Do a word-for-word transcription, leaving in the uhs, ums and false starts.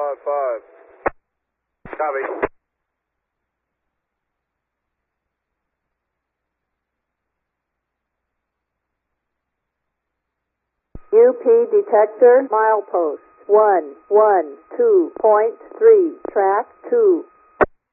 five five. Copy. U P detector milepost one one two point three, track two.